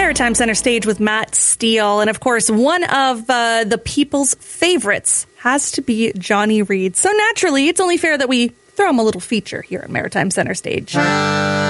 Maritime Center Stage with Matt Steele. And of course, one of the people's favorites has to be Johnny Reid. So naturally, it's only fair that we throw him a little feature here at Maritime Center Stage.